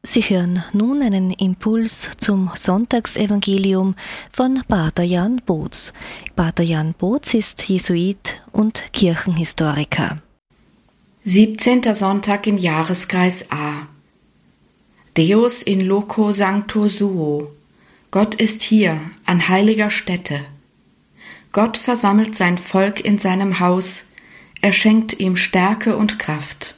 Sie hören nun einen Impuls zum Sonntagsevangelium von Pater Jan Boetz. Pater Jan Boetz ist Jesuit und Kirchenhistoriker. 17. Sonntag im Jahreskreis A. Deus in loco sancto suo. Gott ist hier, an heiliger Stätte. Gott versammelt sein Volk in seinem Haus, er schenkt ihm Stärke und Kraft.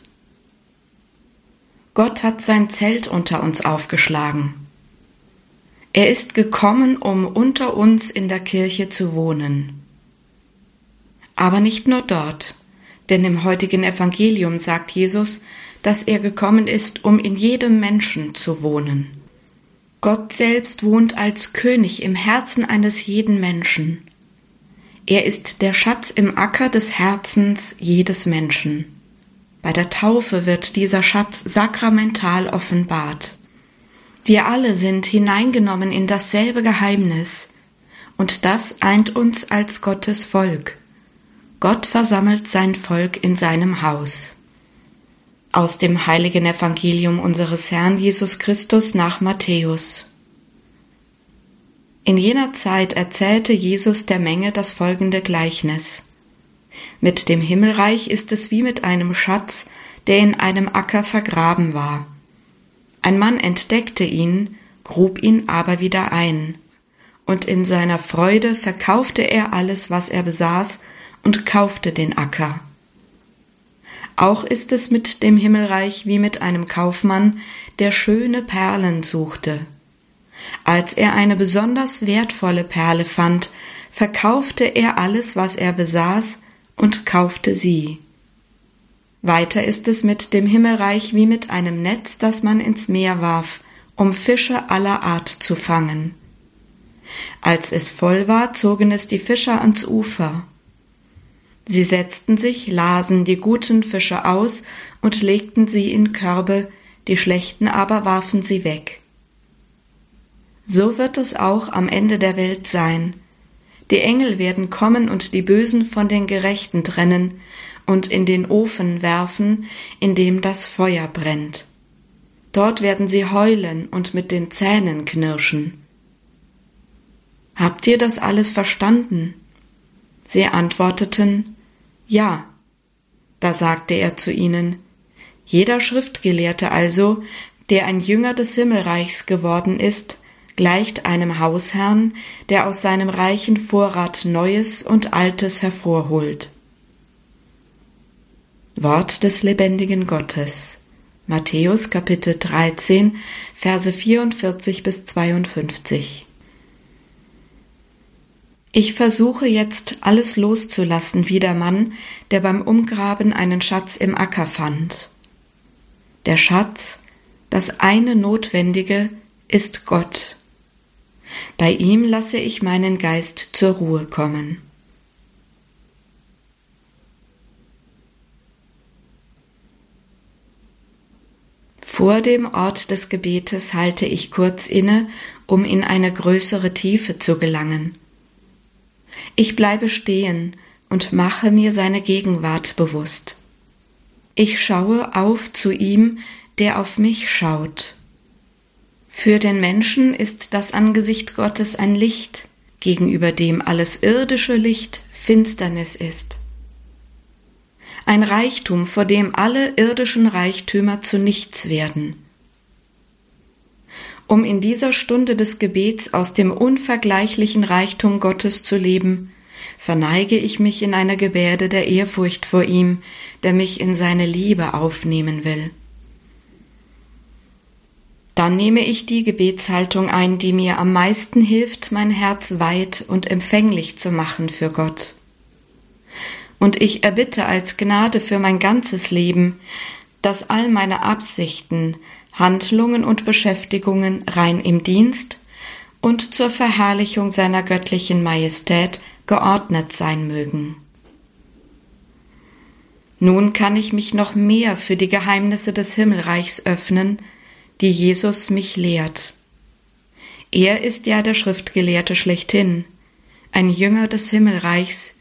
Gott hat sein Zelt unter uns aufgeschlagen. Er ist gekommen, um unter uns in der Kirche zu wohnen. Aber nicht nur dort, denn im heutigen Evangelium sagt Jesus, dass er gekommen ist, um in jedem Menschen zu wohnen. Gott selbst wohnt als König im Herzen eines jeden Menschen. Er ist der Schatz im Acker des Herzens jedes Menschen. Bei der Taufe wird dieser Schatz sakramental offenbart. Wir alle sind hineingenommen in dasselbe Geheimnis, und das eint uns als Gottes Volk. Gott versammelt sein Volk in seinem Haus. Aus dem heiligen Evangelium unseres Herrn Jesus Christus nach Matthäus. In jener Zeit erzählte Jesus der Menge das folgende Gleichnis. Mit dem Himmelreich ist es wie mit einem Schatz, der in einem Acker vergraben war. Ein Mann entdeckte ihn, grub ihn aber wieder ein, und in seiner Freude verkaufte er alles, was er besaß, und kaufte den Acker. Auch ist es mit dem Himmelreich wie mit einem Kaufmann, der schöne Perlen suchte. Als er eine besonders wertvolle Perle fand, verkaufte er alles, was er besaß, und kaufte sie. Weiter ist es mit dem Himmelreich wie mit einem Netz, das man ins Meer warf, um Fische aller Art zu fangen. Als es voll war, zogen es die Fischer ans Ufer. Sie setzten sich, lasen die guten Fische aus und legten sie in Körbe, die schlechten aber warfen sie weg. So wird es auch am Ende der Welt sein. Die Engel werden kommen und die Bösen von den Gerechten trennen und in den Ofen werfen, in dem das Feuer brennt. Dort werden sie heulen und mit den Zähnen knirschen. Habt ihr das alles verstanden? Sie antworteten, ja. Da sagte er zu ihnen, jeder Schriftgelehrte also, der ein Jünger des Himmelreichs geworden ist, gleicht einem Hausherrn, der aus seinem reichen Vorrat Neues und Altes hervorholt. Wort des lebendigen Gottes. Matthäus Kapitel 13, Verse 44 bis 52. Ich versuche jetzt alles loszulassen wie der Mann, der beim Umgraben einen Schatz im Acker fand. Der Schatz, das eine Notwendige, ist Gott. Bei ihm lasse ich meinen Geist zur Ruhe kommen. Vor dem Ort des Gebetes halte ich kurz inne, um in eine größere Tiefe zu gelangen. Ich bleibe stehen und mache mir seine Gegenwart bewusst. Ich schaue auf zu ihm, der auf mich schaut. Für den Menschen ist das Angesicht Gottes ein Licht, gegenüber dem alles irdische Licht Finsternis ist. Ein Reichtum, vor dem alle irdischen Reichtümer zu nichts werden. Um in dieser Stunde des Gebets aus dem unvergleichlichen Reichtum Gottes zu leben, verneige ich mich in einer Gebärde der Ehrfurcht vor ihm, der mich in seine Liebe aufnehmen will. Dann nehme ich die Gebetshaltung ein, die mir am meisten hilft, mein Herz weit und empfänglich zu machen für Gott. Und ich erbitte als Gnade für mein ganzes Leben, dass all meine Absichten, Handlungen und Beschäftigungen rein im Dienst und zur Verherrlichung seiner göttlichen Majestät geordnet sein mögen. Nun kann ich mich noch mehr für die Geheimnisse des Himmelreichs öffnen, die Jesus mich lehrt. Er ist ja der Schriftgelehrte schlechthin, ein Jünger des Himmelreichs,